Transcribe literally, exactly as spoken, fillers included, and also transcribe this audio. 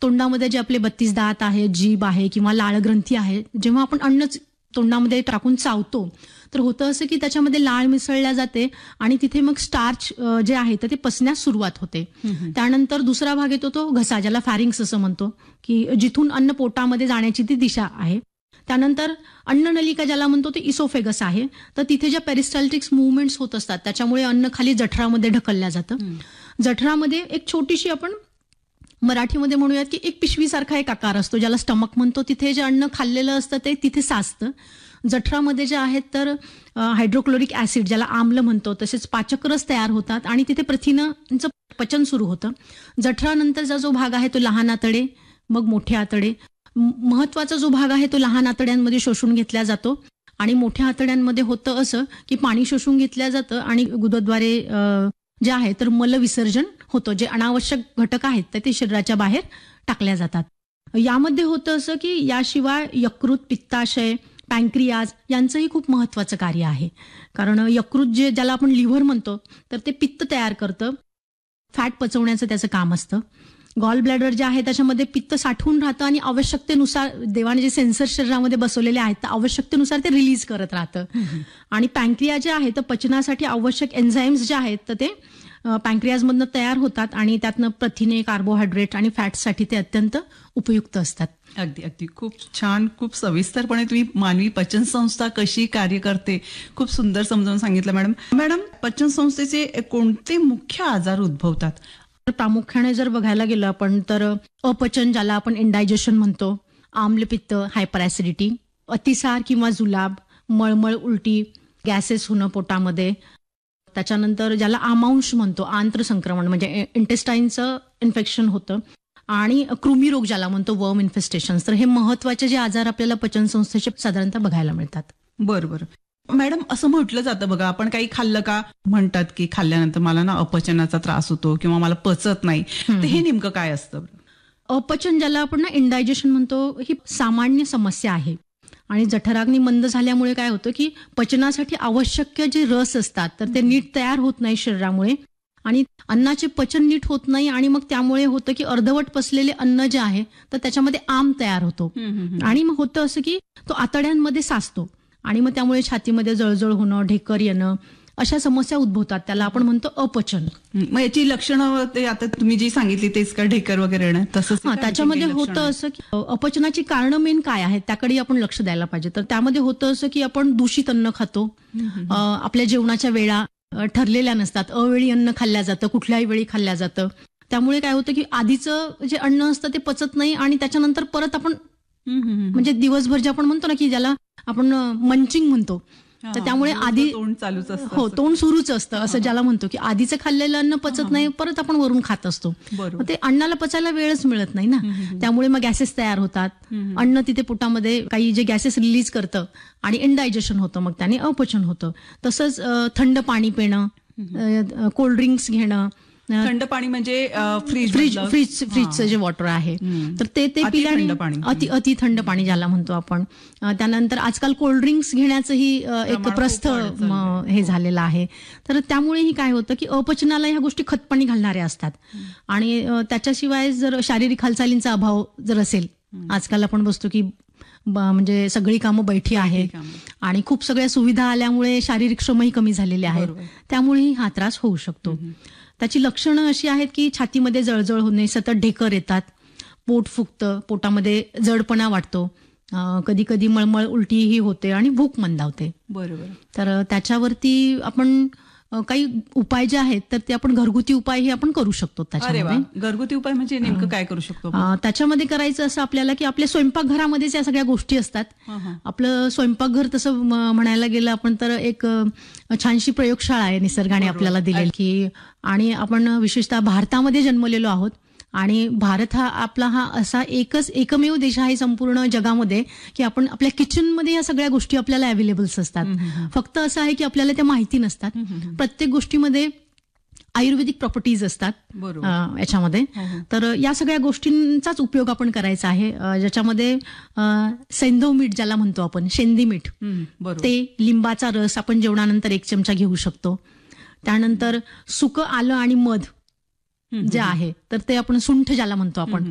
तोंडामध्ये जे आपले बत्तीस दात आहे, जीभ आहे किंवा लाळ ग्रंथी आहे, जेव्हा आपण अन्न तोंडामध्ये टाकून चावतो तर होतं असं की त्याच्यामध्ये लाळ मिसळल्या जाते आणि तिथे मग स्टार्च जे आहे तर ते पचण्यास सुरुवात होते. त्यानंतर दुसरा भाग येतो तो घसा, ज्याला फॅरिंग्स असं म्हणतो, की जिथून अन्न पोटामध्ये जाण्याची ती दिशा आहे. त्यानंतर अन्ननलिका ज्याला म्हणतो ते इसोफेगस आहे. तर तिथे ज्या पेरिस्टाल्टिक्स मुवमेंट्स होत असतात त्याच्यामुळे अन्न खाली जठरामध्ये ढकलल्या जातं. जठरामध्ये एक छोटीशी आपण मराठीमध्ये म्हणूयात की एक पिशवीसारखा एक आकार असतो ज्याला स्टमक म्हणतो. तिथे जे अन्न खाल्लेलं असतं ते तिथे साचतं. जठरामध्ये जे आहेत तर हायड्रोक्लोरिक ऍसिड ज्याला आम्ल म्हणतो, तसेच पाचकरस तयार होतात आणि तिथे प्रथिनांचं पचन सुरू होतं. जठरानंतरचा जो भाग आहे तो लहान आतडे, मग मोठे आतडे. महत्वाचा जो भाग आहे तो लहान आतड्यांमध्ये शोषून घेतला जातो आणि मोठ्या आतड्यांमध्ये होतं असं की पाणी शोषून घेतलं जातं आणि गुदद्वारे जे आहे तर मल विसर्जन होतं. जे अनावश्यक घटक आहेत तर ते शरीराच्या बाहेर टाकल्या जातात. यामध्ये होतं असं की याशिवाय यकृत, पित्ताशय, पँक्रियाज यांचंही खूप महत्वाचं कार्य आहे. कारण यकृत जे ज्याला आपण लिव्हर म्हणतो तर ते पित्त तयार करतं, फॅट पचवण्याचं त्याचं काम असतं. गॉल ब्लॅडर जे आहे त्याच्यामध्ये पित्त साठवून राहतं आणि आवश्यकतेनुसार देवाने जे सेन्सर शरीरामध्ये बसवलेले आहेत तर आवश्यकतेनुसार ते रिलीज करत राहतं. आणि पँक्रिया जे आहे तर पचनासाठी आवश्यक एन्झाईम्स जे आहेत तर ते पँक्रियाजमधनं तयार होतात आणि त्यातनं प्रथिने, कार्बोहायड्रेट आणि फॅटसाठी ते अत्यंत उपयुक्त असतात. अगदी अगदी खूप छान, खूप सविस्तरपणे तुम्ही मानवी पचन संस्था कशी कार्य करते खूप सुंदर समजावून सांगितलं मॅडम. मॅडम, पचन संस्थेचे कोणते मुख्य आजार उद्भवतात? प्रामुख्याने जर बघायला गेलं आपण तर अपचन ज्याला आपण इंडायजेशन म्हणतो, आम्लपित्त, हायपर ऍसिडिटी, अतिसार किंवा जुलाब, मळमळ, उलटी, गॅसेस होणं पोटामध्ये. त्याच्यानंतर ज्याला आमांश म्हणतो, आंत्र संक्रमण म्हणजे इंटेस्टाईनचं इन्फेक्शन होतं आणि कृमी रोग ज्याला म्हणतो, वर्म इन्फेस्टेशन. तर हे महत्वाचे जे आजार आपल्याला पचन संस्थेचे साधारणतः बघायला मिळतात. बरोबर. मॅडम, असं म्हटलं जातं बघा, आपण काही खाल्लं का म्हणतात की खाल्ल्यानंतर मला ना अपचनाचा त्रास होतो किंवा मला पचत नाही, तर हे नेमकं काय असतं? अपचन ज्याला आपण ना इंडायजेशन म्हणतो ही सामान्य समस्या आहे आणि जठराग्नी मंद झाल्यामुळे काय होतं की पचनासाठी आवश्यक जे रस असतात तर ते नीट तयार होत नाही शरीरामुळे आणि अन्नाचे पचन नीट होत नाही आणि मग त्यामुळे होतं की अर्धवट पचलेले अन्न जे आहे तर त्याच्यामध्ये आम तयार होतो आणि मग होतं असं की तो आतड्यांमध्ये साचतो आणि मग त्यामुळे छातीमध्ये जळजळ होणं, ढेकर येणं अशा समस्या उद्भवतात. त्याला आपण म्हणतो अपचन. मग याची लक्षणं ते आता तुम्ही जी सांगितली तेच का, ढेकर वगैरे येणं तसंच? हा, त्याच्यामध्ये होतं असं की अपचनाची कारणं मेन काय आहेत त्याकडे आपण लक्ष द्यायला पाहिजे. तर त्यामध्ये होतं असं की आपण दूषित अन्न खातो, आपल्या जेवणाच्या वेळा ठरलेल्या नसतात, अवेळी अन्न खाल्ल्या जातं, कुठल्याही वेळी खाल्ल्या जातं. त्यामुळे काय होतं की आधीचं जे अन्न असतं ते पचत नाही आणि त्याच्यानंतर परत आपण म्हणजे दिवसभर जे आपण म्हणतो ना की ज्याला आपण मंचिंग म्हणतो, तर त्यामुळे आधी तोंड चालूच असतं. हो, तोंड सुरूच असतं असं ज्याला म्हणतो की आधीचं खाल्लेलं अन्न पचत नाही, परत आपण वरून खात असतो. ते अन्नाला पचायला वेळच मिळत नाही ना, त्यामुळे मग गॅसेस तयार होतात. अन्न तिथे पोटामध्ये काही जे गॅसेस रिलीज करतं आणि इंडायजेशन होतं, मग त्याने अपचन होतं. तसंच थंड पाणी पिणं, कोल्ड्रिंक्स घेणं. थंड पाणी म्हणजे फ्रीज फ्रीज फ्रीज फ्रीजचं जे वॉटर आहे तर ते ते पिल्याने अति अति थंड पाणी ज्याला म्हणतो आपण. त्यानंतर आजकाल कोल्ड्रिंक्स घेण्याचंही एक प्रस्थ हे झालेलं आहे. तर त्यामुळेही काय होतं की अपचनाला ह्या गोष्टी खतपाणी घालणाऱ्या असतात आणि त्याच्याशिवाय जर शारीरिक हालचालींचा अभाव जर असेल, आजकाल आपण बसतो की म्हणजे सगळी कामं बैठी आहे आणि खूप सगळ्या सुविधा आल्यामुळे शारीरिक श्रमही कमी झालेले आहेत, त्यामुळेही हा त्रास होऊ शकतो. त्याची लक्षणं अशी आहेत की छातीमध्ये जळजळ होणे, सतत ढेकर येतात, पोट फुगतं, पोटामध्ये जडपणा वाटतो, कधी कधी मळमळ, उलटीही होते आणि भूक मंदावते. बरोबर. तर त्याच्यावरती आपण काही उपाय जे आहेत तर ते आपण घरगुती उपायही आपण करू शकतो. त्याच्यामध्ये घरगुती उपाय म्हणजे नेमकं काय करू शकतो? त्याच्यामध्ये करायचं असं आपल्याला की आपल्या स्वयंपाकघरामध्येच या सगळ्या गोष्टी असतात. आपलं स्वयंपाकघर तसं म्हणायला गेलं आपण तर एक छानशी प्रयोगशाळा आहे निसर्गाने आपल्याला दिलेली की, आणि आपण विशेषतः भारतामध्ये जन्मलेलो आहोत आणि भारत हा आपला हा असा एकच एकमेव देश आहे संपूर्ण जगामध्ये की आपण आपल्या किचनमध्ये या सगळ्या गोष्टी आपल्याला अवेलेबल्स असतात. फक्त असं आहे की आपल्याला त्या माहिती नसतात. प्रत्येक गोष्टीमध्ये आयुर्वेदिक प्रॉपर्टीज असतात याच्यामध्ये. तर या सगळ्या गोष्टींचाच उपयोग आपण करायचा आहे, ज्याच्यामध्ये सैंधव मीठ ज्याला म्हणतो आपण, शेंदी मीठ, ते लिंबाचा रस आपण जेवणानंतर एक चमचा घेऊ शकतो. त्यानंतर सुकं आलं आणि मध जे आहे तर ते आपण सुंठ ज्याला म्हणतो आपण